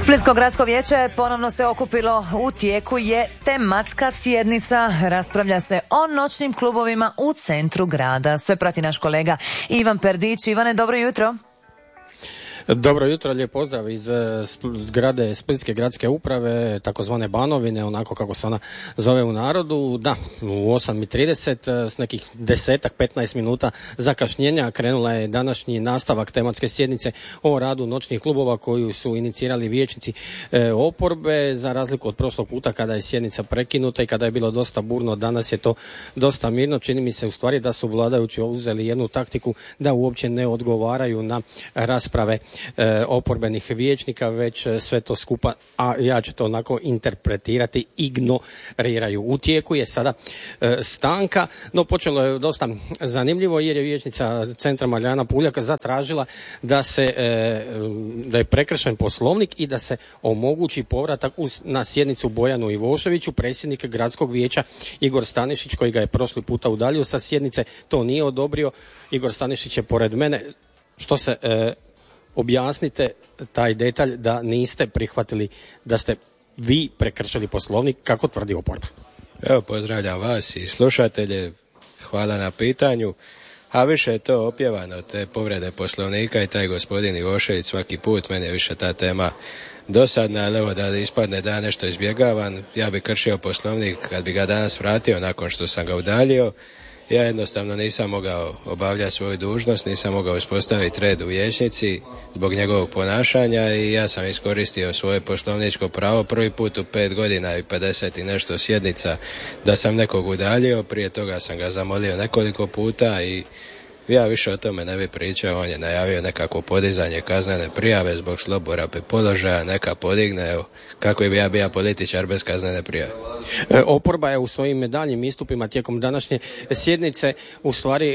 Splitsko gradsko vijeće ponovno se okupilo, u tijeku je tematska sjednica, raspravlja se o noćnim klubovima u centru grada. Sve prati naš kolega Ivan Perdić. Ivane, dobro jutro. Dobro jutro, lijep pozdrav iz zgrade Splitske gradske uprave, takozvane Banovine, onako kako se ona zove u narodu. Da, u 8:30 s nekih 10-15 minuta zakašnjenja krenula je današnji nastavak tematske sjednice o radu noćnih klubova koju su inicirali vijećnici oporbe, za razliku od prošlog puta kada je sjednica prekinuta i kada je bilo dosta burno. Danas je to dosta mirno. Čini mi se u stvari da su vladajući uzeli jednu taktiku da uopće ne odgovaraju na rasprave oporbenih vijećnika, već sve to skupa, a ja ću to onako interpretirati, ignoriraju. U tijeku je sada stanka, no počelo je dosta zanimljivo jer je vijećnica centra Marijana Puljaka zatražila da je prekršen poslovnik i da se omogući povratak na sjednicu Bojanu Ivoševiću. Predsjednik gradskog vijeća Igor Stanišić, koji ga je prošli puta udaljio sa sjednice, to nije odobrio. Igor Stanišić je pored mene. Što se objasnite taj detalj da niste prihvatili da ste vi prekršili poslovnik, kako tvrdi oporba? Evo, pozdravljam vas i slušatelje, hvala na pitanju. A više je to opjevano, te povrede poslovnika i taj gospodin Ivošević svaki put, meni je više ta tema dosadna, ali evo da ispadne da nešto izbjegavan, ja bi kršio poslovnik kad bi ga danas vratio nakon što sam ga udaljio. Ja jednostavno nisam mogao obavljati svoju dužnost, nisam mogao uspostaviti red u vijećnici zbog njegovog ponašanja i ja sam iskoristio svoje poslovničko pravo prvi put u 5 godina i 50 i nešto sjednica da sam nekog udaljio. Prije toga sam ga zamolio nekoliko puta i ja više o tome ne bi pričao. On je najavio nekako podizanje kaznene prijave zbog zlouporabe položaja, neka podigne, evo, kako bi ja bio političar bez kaznene prijave. Oporba je u svojim daljnjim istupima tijekom današnje sjednice u stvari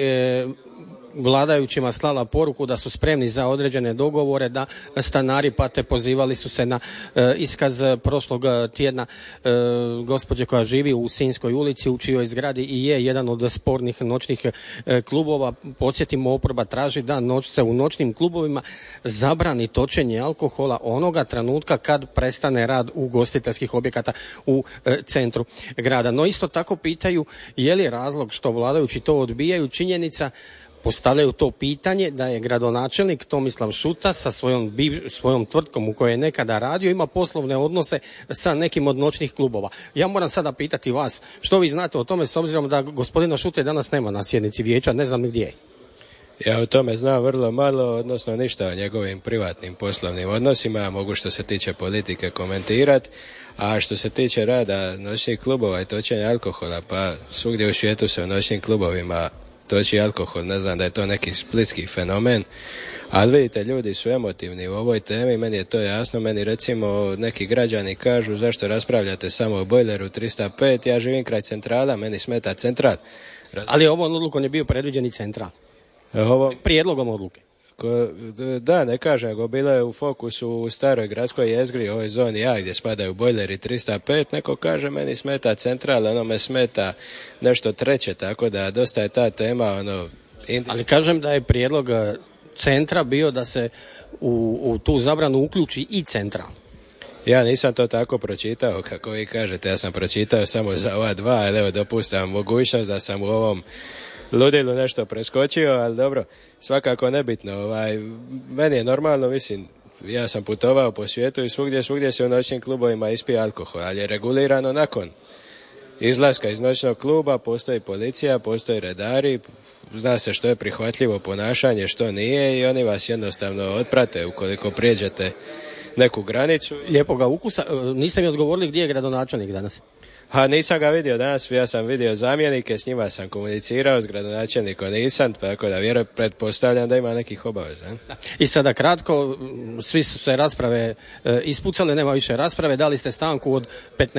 vladajućima slala poruku da su spremni za određene dogovore, da stanari pate. Pozivali su se na iskaz prošlog tjedna gospođe koja živi u Sinjskoj ulici, u čijoj zgradi i je jedan od spornih noćnih klubova. Podsjetimo, oporba traži da se u noćnim klubovima zabrani točenje alkohola onoga trenutka kad prestane rad ugostiteljskih objekata u centru grada. No isto tako pitaju je li razlog što vladajući to odbijaju činjenica, postavljaju to pitanje da je gradonačelnik Tomislav Šuta sa svojom tvrtkom u kojoj je nekada radio ima poslovne odnose sa nekim od noćnih klubova. Ja moram sada pitati vas, što vi znate o tome, s obzirom da gospodina Šute danas nema na sjednici vijeća, ne znam ni gdje je. Ja o tome znam vrlo malo, odnosno ništa o njegovim privatnim poslovnim odnosima. Ja mogu što se tiče politike komentirati, a što se tiče rada noćnih klubova i točenja alkohola, pa svugdje u svijetu se u noćnim klubovima toči alkohol, ne znam da je to neki splitski fenomen, ali vidite, ljudi su emotivni u ovoj temi, meni je to jasno. Meni recimo neki građani kažu zašto raspravljate samo o bojleru 305, ja živim kraj centrala, meni smeta central. Ali ovom odlukom je bio predviđen i central. Prijedlogom odluke. Da, ne kažem, nego bilo je u fokusu u staroj gradskoj jezgri, ovoj zoni A gdje spadaju bojleri 305, neko kaže meni smeta central, ono me smeta nešto treće, tako da dosta je ta tema Ali kažem da je prijedlog centra bio da se u tu zabranu uključi i central. Ja nisam to tako pročitao kako vi kažete, ja sam pročitao samo za ova dva, ali evo dopustam mogućnost da sam u ovom ludilu nešto preskočio, ali dobro, svakako nebitno. Meni je normalno, mislim, ja sam putovao po svijetu i svugdje se u noćnim klubovima ispija alkohol, ali je regulirano nakon izlaska iz noćnog kluba, postoji policija, postoji redari, zna se što je prihvatljivo ponašanje, što nije i oni vas jednostavno otprate ukoliko prijeđete neku granicu. Lijepoga ukusa. Niste mi odgovorili gdje je gradonačelnik danas? Nisam ga vidio danas, ja sam vidio zamjenike, s njima sam komunicirao, s gradonačelnikom nisam, tako da pretpostavljam da ima nekih obaveza. I sada kratko, svi su se rasprave ispucale, nema više rasprave, dali ste stanku od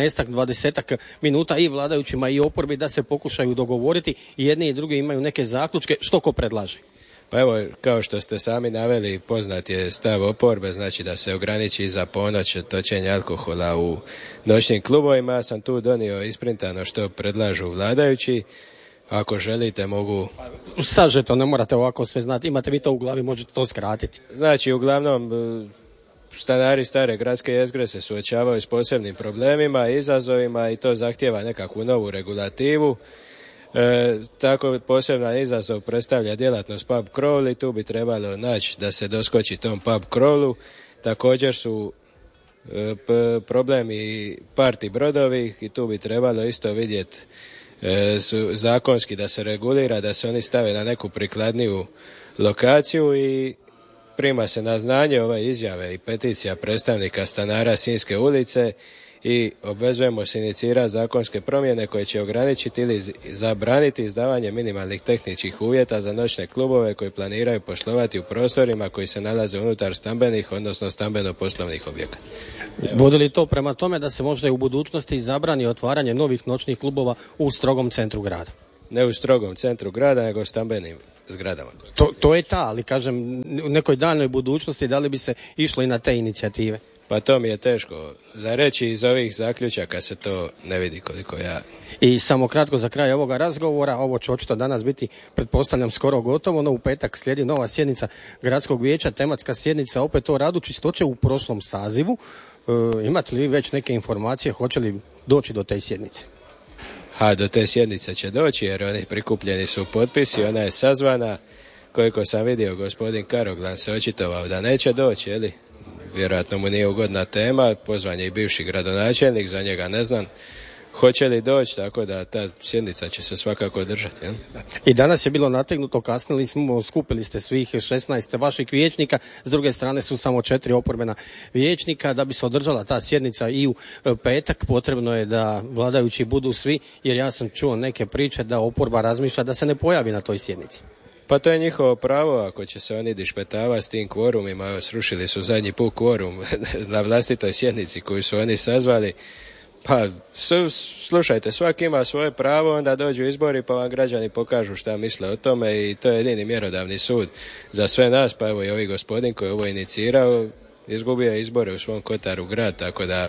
15-20 minuta i vladajućima i oporbi da se pokušaju dogovoriti, i jedni i drugi imaju neke zaključke. Što ko predlaže? Pa evo, kao što ste sami naveli, poznat je stav oporbe, znači da se ograniči za ponoć točenje alkohola u noćnim klubovima. Ja sam tu donio isprintano što predlažu vladajući. Ako želite mogu... Sažeto, ne morate ovako sve znati, imate vi to u glavi, možete to skratiti. Znači, uglavnom stanari stare gradske jezgre se suočavaju s posebnim problemima i izazovima i to zahtijeva nekakvu novu regulativu. Tako poseban izazov predstavlja djelatnost pub crawli, tu bi trebalo naći da se doskoči tom pub crawlu. Također su problemi party brodovi i tu bi trebalo isto vidjeti zakonski da se regulira, da se oni stave na neku prikladniju lokaciju i prima se na znanje ove izjave i peticija predstavnika stanara Sinjske ulice i obvezujemo se inicirati zakonske promjene koje će ograničiti ili zabraniti izdavanje minimalnih tehničkih uvjeta za noćne klubove koji planiraju poslovati u prostorima koji se nalaze unutar stambenih, odnosno stambeno-poslovnih objekata. Vodi li to prema tome da se možda i u budućnosti zabrani otvaranje novih noćnih klubova u strogom centru grada? Ne u strogom centru grada, nego u stambenim zgradama. To je ta, ali kažem, u nekoj daljnoj budućnosti da li bi se išlo i na te inicijative? Pa to mi je teško za reći, iz ovih zaključaka se to ne vidi koliko ja. I samo kratko za kraj ovoga razgovora, ovo će očito danas biti, pretpostavljam, skoro gotovo, no u petak slijedi nova sjednica gradskog vijeća, tematska sjednica opet o radu čistoće u prošlom sazivu. Imate li vi već neke informacije, hoće li doći do te sjednice? Do te sjednice će doći jer oni prikupljeni su potpisi, ona je sazvana, koliko sam vidio gospodin Karoglan se očitovao da neće doći, je li? Vjerojatno mu nije ugodna tema, pozvan je i bivši gradonačelnik, za njega ne znam hoće li doći, tako da ta sjednica će se svakako održati. Ja? I danas je bilo nategnuto, kasnili smo, skupili ste svih 16 vaših vijećnika, s druge strane su samo 4 oporbena vijećnika. Da bi se održala ta sjednica i u petak, potrebno je da vladajući budu svi, jer ja sam čuo neke priče da oporba razmišlja da se ne pojavi na toj sjednici. Pa to je njihovo pravo, ako će se oni dišpetavati s tim kvorumima. Srušili su zadnji put kvorum na vlastitoj sjednici koju su oni sazvali. Pa slušajte, svaki ima svoje pravo, onda dođu izbori pa vam građani pokažu šta misle o tome i to je jedini mjerodavni sud za sve nas. Pa evo i ovi gospodin koji je ovo inicirao izgubio je izbore u svom kotaru grad, tako da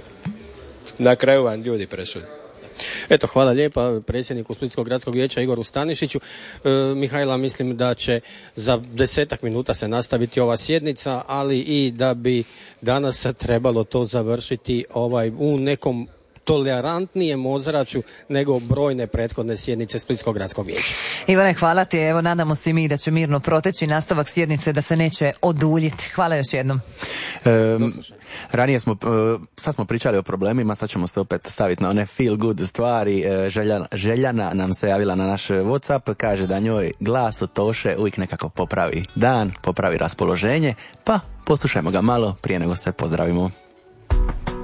na kraju vam ljudi presude. Eto, hvala lijepa predsjedniku Splitskog gradskog vijeća Igoru Stanišiću. Mihajla, mislim da će za 10 minuta se nastaviti ova sjednica, ali i da bi danas trebalo to završiti u nekom tolerantnijem ozračju nego brojne prethodne sjednice Splitskog gradskog vijeća. Ivane, hvala ti. Evo, nadamo se mi da će mirno proteći nastavak sjednice, da se neće oduljiti. Hvala još jednom. Ranije sad smo pričali o problemima, sad ćemo se opet staviti na one feel good stvari. Željana nam se javila na naš WhatsApp, kaže da njoj glas od Toše uvijek nekako popravi dan, popravi raspoloženje, pa poslušajmo ga malo prije nego se pozdravimo.